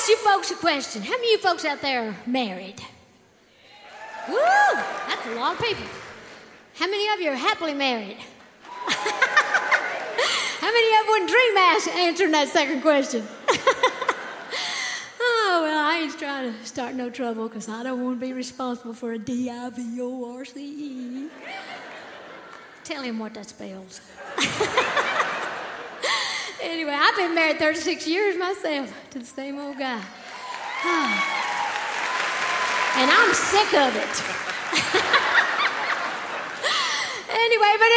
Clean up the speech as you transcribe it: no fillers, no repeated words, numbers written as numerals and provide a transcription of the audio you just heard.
ask you folks a question. How many of you folks out there are married? Woo! That's a lot of people. How many of you are happily married? How many of you wouldn't dream answering that second question? Oh, well, I ain't trying to start no trouble because I don't want to be responsible for a divorce. Tell him what that spells. Anyway, I've been married 36 years myself to the same old guy. And I'm sick of it. Anyway, but